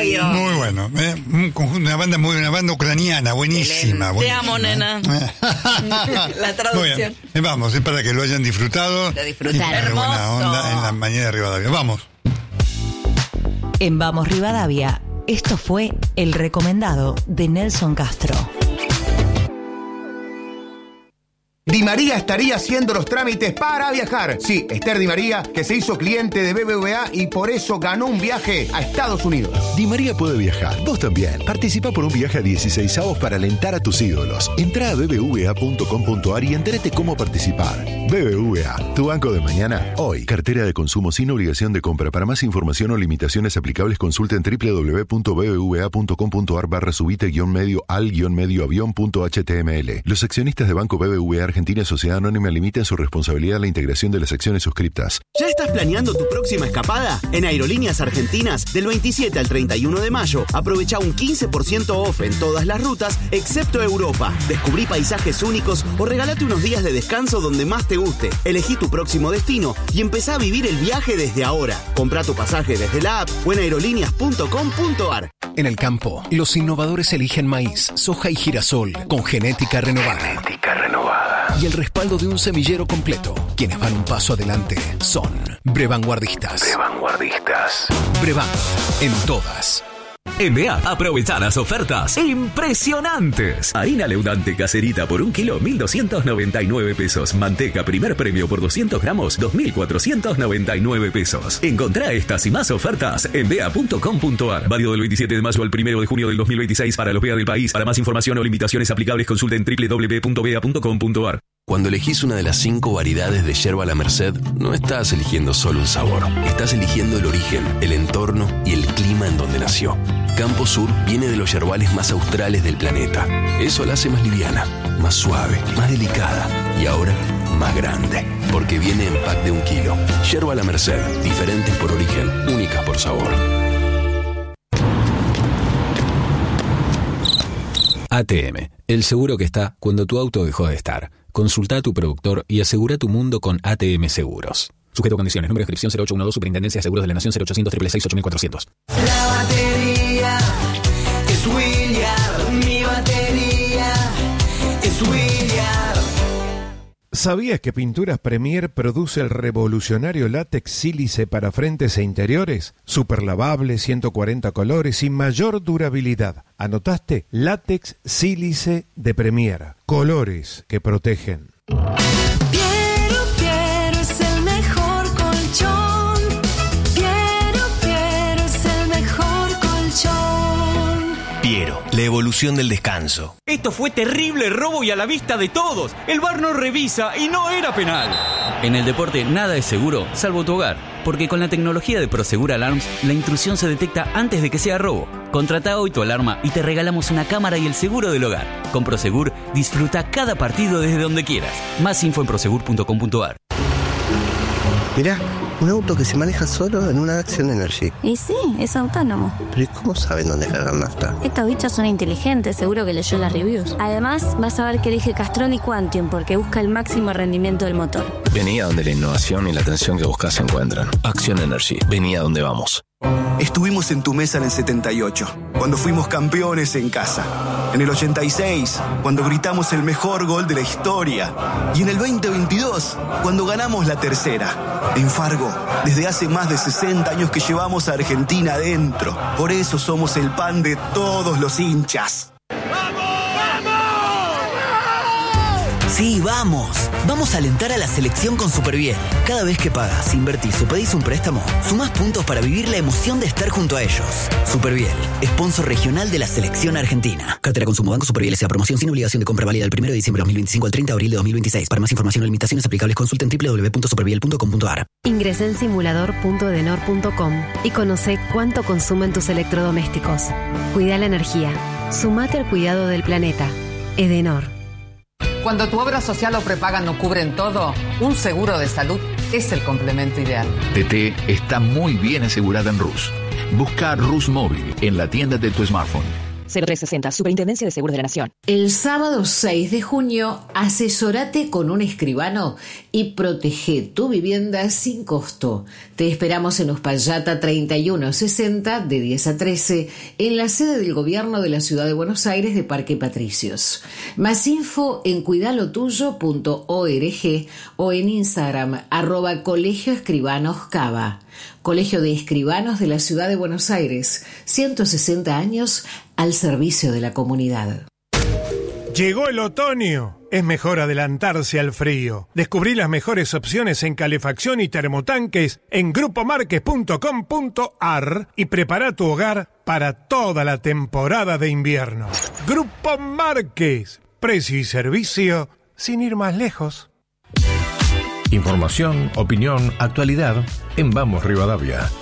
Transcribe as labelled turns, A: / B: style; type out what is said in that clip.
A: Radio.
B: Muy bueno. Un conjunto, una banda ucraniana, buenísima.
A: Te amo, nena. La traducción.
B: Muy bien. Vamos, es para que lo hayan disfrutado.
A: Lo disfrutaron.
B: Y buena onda en la mañana de Rivadavia. Vamos.
C: En Vamos Rivadavia, esto fue El Recomendado de Nelson Castro.
D: Di María estaría haciendo los trámites para viajar. Sí, Esther Di María, que se hizo cliente de BBVA y por eso ganó un viaje a Estados Unidos.
E: Di María puede viajar, vos también. Participa por un viaje a 16avos para alentar a tus ídolos. Entrá a bbva.com.ar y entérate cómo participar. BBVA, tu banco de mañana, hoy. Cartera de consumo sin obligación de compra. Para más información o limitaciones aplicables, consulten www.bbva.com.ar/subite-medio al-medio-avión.html. Los accionistas de Banco BBVA Argentina Sociedad Anónima limitan su responsabilidad a la integración de las acciones suscriptas.
F: ¿Ya estás planeando tu próxima escapada? En Aerolíneas Argentinas, del 27 al 31 de mayo, aprovecha un 15% off en todas las rutas, excepto Europa. Descubrí paisajes únicos o regálate unos días de descanso donde más te guste. Elegí tu próximo destino y empezá a vivir el viaje desde ahora. Comprá tu pasaje desde la app o en aerolíneas.com.ar.
G: En el campo, los innovadores eligen maíz, soja y girasol con genética renovada. Y el respaldo de un semillero completo. Quienes van un paso adelante son Brevanguardistas. Brevan, en todas.
H: En BEA, aprovechá las ofertas impresionantes. Harina leudante caserita por 1 kilo, 1.299 pesos. Manteca primer premio por 200 gramos, 2.499 pesos. Encontrá estas y más ofertas en bea.com.ar. Válido del 27 de mayo al 1 de junio del 2026 para los BEA del país. Para más información o limitaciones aplicables, consulten www.bea.com.ar.
I: Cuando elegís una de las 5 variedades de yerba La Merced, no estás eligiendo solo un sabor. Estás eligiendo el origen, el entorno y el clima en donde nació. Campo Sur viene de los yerbales más australes del planeta. Eso la hace más liviana, más suave, más delicada y ahora más grande. Porque viene en pack de 1 kilo. Yerba La Merced, diferentes por origen, únicas por sabor.
J: ATM, el seguro que está cuando tu auto dejó de estar. Consulta a tu productor y asegura tu mundo con ATM Seguros. Sujeto a condiciones. Número de inscripción 0812, Superintendencia de Seguros de la Nación, 0800 666 8400.
K: La batería es William. Mi batería es William.
L: ¿Sabías que Pinturas Premier produce el revolucionario látex sílice para frentes e interiores? Super lavable, 140 colores y mayor durabilidad. ¿Anotaste? Látex sílice de Premier. Colores que protegen.
K: Piero es el mejor colchón. Piero es el mejor colchón.
M: Piero, la evolución del descanso.
N: Esto fue terrible robo y a la vista de todos. El VAR no revisa y no era penal.
O: En el deporte nada es seguro, salvo tu hogar. Porque con la tecnología de Prosegur Alarms, la intrusión se detecta antes de que sea robo. Contrata hoy tu alarma y te regalamos una cámara y el seguro del hogar. Con Prosegur, disfruta cada partido desde donde quieras. Más info en prosegur.com.ar.
P: Mirá, un auto que se maneja solo en una Action Energy.
Q: Y sí, es autónomo.
P: ¿Pero cómo saben dónde cargar nafta?
Q: Estos bichos son inteligentes, seguro que leyó las reviews. Además, vas a ver que elige Castrol y Quantium porque busca el máximo rendimiento del motor.
M: Vení a donde la innovación y la atención que buscas se encuentran. Action Energy, vení a donde vamos.
R: Estuvimos en tu mesa en el 78, cuando fuimos campeones en casa. En el 86, cuando gritamos el mejor gol de la historia. Y en el 2022, cuando ganamos la tercera. En Fargo, desde hace más de 60 años que llevamos a Argentina adentro. Por eso somos el pan de todos los hinchas.
S: Sí, vamos. Vamos a alentar a la selección con Superbiel. Cada vez que pagas, invertís o pedís un préstamo, sumás puntos para vivir la emoción de estar junto a ellos. Superbiel, sponsor regional de la selección argentina. Cartera Consumo Banco Superbiel S.A. Promoción sin obligación de compra válida del 1 de diciembre de 2025 al 30 de abril de 2026. Para más información o limitaciones aplicables, consulten www.superbiel.com.ar.
T: Ingresá en simulador.edenor.com y conoce cuánto consumen tus electrodomésticos. Cuida la energía. Sumate al cuidado del planeta. Edenor.
A: Cuando tu obra social o prepaga no cubren todo, un seguro de salud es el complemento ideal.
K: TT está muy bien asegurada en Rus. Busca Rus Móvil en la tienda de tu smartphone.
U: 0360, Superintendencia de Seguros de la Nación.
V: El sábado 6 de junio, asesórate con un escribano y protege tu vivienda sin costo. Te esperamos en Uspallata 3160 de 10 a 13 en la sede del Gobierno de la Ciudad de Buenos Aires de Parque Patricios. Más info en cuidalotuyo.org o en Instagram @Colegio Escribanos Cava. Colegio de Escribanos de la Ciudad de Buenos Aires, 160 años al servicio de la comunidad.
L: Llegó el otoño. Es mejor adelantarse al frío. Descubrí las mejores opciones en calefacción y termotanques en grupomarques.com.ar y prepara tu hogar para toda la temporada de invierno. Grupo Marques. Precio y servicio sin ir más lejos.
W: Información, opinión, actualidad en Vamos Rivadavia.